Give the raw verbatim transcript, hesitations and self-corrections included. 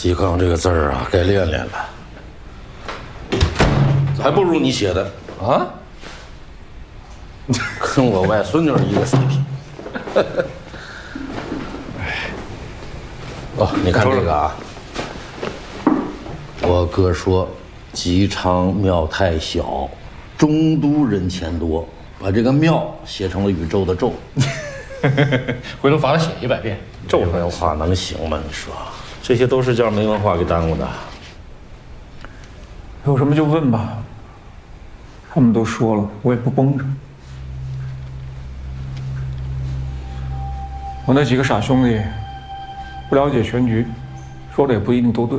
嵇康这个字儿啊，该练练了，还不如你写的啊，跟我外孙女一个水平。哦，你看这个啊，我哥说，吉昌庙太小，中都人钱多，把这个庙写成了宇宙的宙。 回头罚他写一百遍。 这文化能行吗？你说，这些都是叫没文化给耽误的。 有什么就问吧，他们都说了，我也不绷着。我那几个傻兄弟不了解全局，说的也不一定都对。